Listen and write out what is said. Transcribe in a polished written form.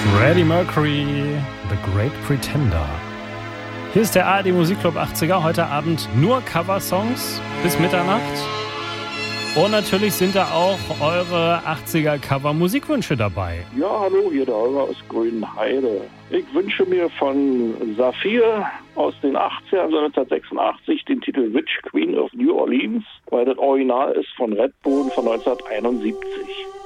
Freddie Mercury, The Great Pretender. Hier ist der ARD Musikclub 80er. Heute Abend nur Coversongs bis Mitternacht. Und natürlich sind da auch eure 80er Cover-Musikwünsche dabei. Ja, hallo, hier der Holger aus Grünheide. Ich wünsche mir von Saphir aus den 80ern, 1986, den Titel Witch Queen of New Orleans, weil das Original ist von Redbone von 1971.